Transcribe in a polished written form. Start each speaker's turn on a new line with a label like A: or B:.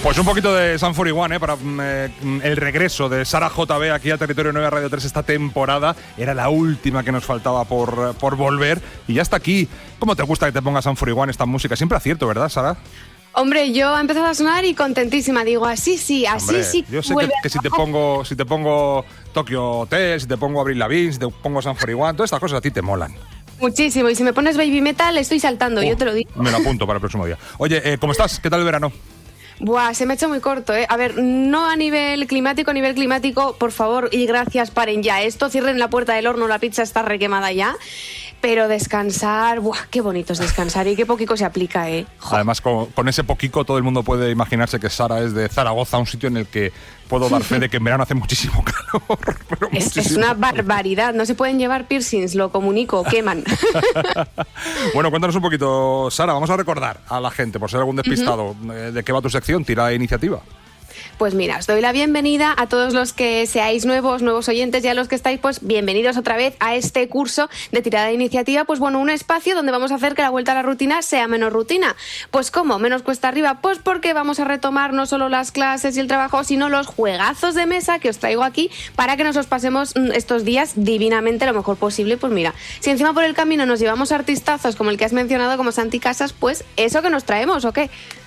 A: Pues un poquito de Sum 41, para el regreso de Sara JB aquí a Territorio 9 Radio 3 esta temporada. Era la última que nos faltaba por volver y ya está aquí. ¿Cómo te gusta que te ponga Sum 41 esta música? Siempre acierto, ¿verdad, Sara?
B: Hombre, yo he empezado a sonar y contentísima. Digo, así sí, así
A: Hombre,
B: sí.
A: Yo sé que si te pongo Tokyo Hotel, si te pongo Avril Lavigne, si te pongo Sum 41, todas estas cosas a ti te molan.
B: Muchísimo. Y si me pones baby metal, estoy saltando, yo te lo digo.
A: Me lo apunto para el próximo día. Oye, ¿cómo estás? ¿Qué tal el verano?
B: Buah, se me ha hecho muy corto, ¿eh? A ver, no a nivel climático, por favor, y gracias, paren ya esto, cierren la puerta del horno, la pizza está requemada ya. Pero descansar, buah, qué bonito es descansar y qué poquito se aplica, ¿eh? Joder.
A: Además, con ese poquito todo el mundo puede imaginarse que Sara es de Zaragoza, un sitio en el que puedo dar fe de que en verano hace muchísimo calor. Pero
B: es una barbaridad, no se pueden llevar piercings, lo comunico, queman.
A: Bueno, cuéntanos un poquito, Sara, vamos a recordar a la gente, por ser algún despistado, de qué va tu sección, Tirada de Iniciativa.
B: Pues mira, os doy la bienvenida a todos los que seáis nuevos oyentes y a los que estáis, pues bienvenidos otra vez a este curso de Tirada de Iniciativa, pues bueno, un espacio donde vamos a hacer que la vuelta a la rutina sea menos rutina. Pues ¿cómo? Menos cuesta arriba, pues porque vamos a retomar no solo las clases y el trabajo, sino los juegazos de mesa que os traigo aquí para que nos los pasemos estos días divinamente lo mejor posible. Pues mira, si encima por el camino nos llevamos artistazos como el que has mencionado, como Santi Casas, pues eso que nos traemos, ¿o qué?